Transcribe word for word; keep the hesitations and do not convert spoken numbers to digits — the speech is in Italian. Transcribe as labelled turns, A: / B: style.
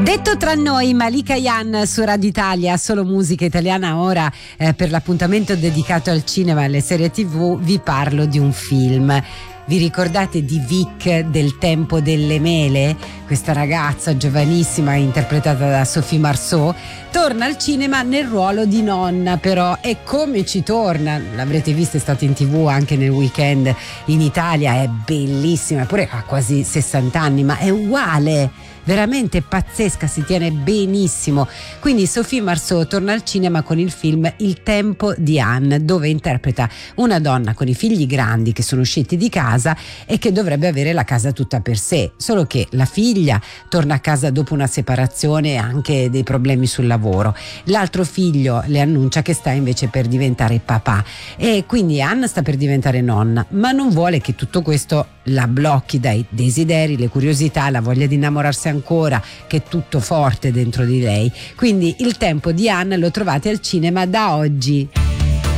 A: Detto tra noi, Malika Yan su Radio Italia, solo musica italiana. Ora eh, per l'appuntamento dedicato al cinema e alle serie tv vi parlo di un film. Vi ricordate di Vic del Tempo delle Mele? Questa ragazza giovanissima interpretata da Sophie Marceau torna al cinema nel ruolo di nonna, però, e come ci torna? L'avrete vista, è stata in tv anche nel weekend in Italia, è bellissima, eppure ha quasi sessanta anni, ma è uguale, veramente pazzesca, si tiene benissimo. Quindi Sophie Marceau torna al cinema con il film Il Tempo di Anne, dove interpreta una donna con i figli grandi che sono usciti di casa e che dovrebbe avere la casa tutta per sé, solo che la figlia torna a casa dopo una separazione e anche dei problemi sul lavoro. L'altro figlio le annuncia che sta invece per diventare papà e quindi Anne sta per diventare nonna, ma non vuole che tutto questo la blocchi dai desideri, le curiosità, la voglia di innamorarsi ancora, che è tutto forte dentro di lei. Quindi Il Tempo di Anne lo trovate al cinema da oggi.